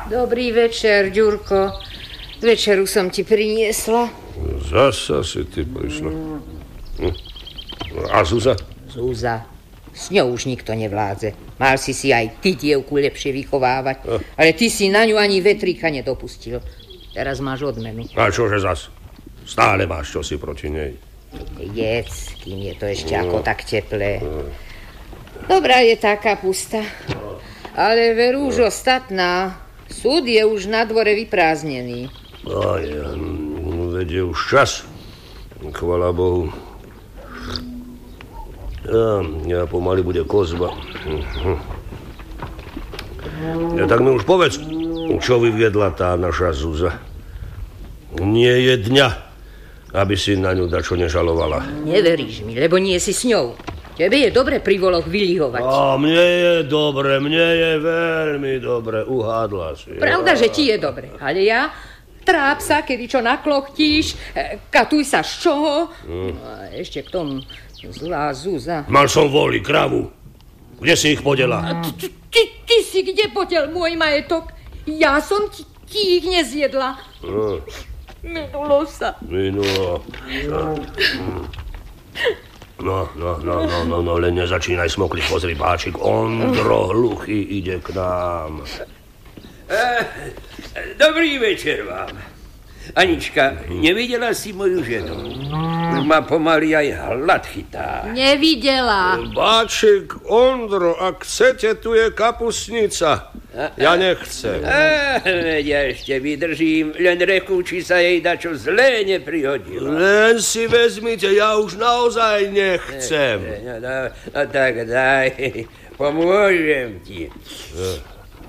Dobrý večer, Ďurko. Večeru som ti priniesla. Zasa si ty prišla. A Zuza? Zúza. S ňou už nikto nevládze. Mal si aj ty dievku lepšie vychovávať. Ale ty si na ňu ani vetríka nedopustil. Teraz máš odmenu. A čože zas? Stále máš čosi proti nej. Jedz, kým je to ešte ako tak teplé. Dobrá je tá kapusta. Ale veru už ostatná. Súd je už na dvore vyprázdnený. Aj, veď je už čas. Chvala Bohu. Ja pomaly bude kozba. Ja tak mi už povedz, čo vyviedla tá naša Zuza. Nie je dňa, aby si na ňu dačo nežalovala. Neveríš mi, lebo nie si s ňou. Tebe je dobre pri voloch vylihovať. Mne je dobre, mne je veľmi dobre, uhádla si. Pravda, že ti je dobre, ale ja... Tráp sa, kedy čo naklochtíš, katuj sa z čoho. A ešte k tomu zlá Zuza. Mal som voli, kravu. Kde si ich podela? Ty si kde podel môj majetok? Ja som ti ich nezjedla. Minulo sa. Minulo. No, len nezačínaj smokliť, pozri, páčik. Ondro hluchý ide k nám. Dobrý večer vám. Anička, nevidela si moju ženu? Už ma pomaly aj hlad chytá. Nevidela. Báčik, Ondro, ak chcete, tu je kapusnica. Ja nechcem. Veď ja ešte vydržím, len reku, či sa jej dačo zlé neprihodilo. Len si vezmite, ja už naozaj nechcem. No tak daj, pomôžem ti.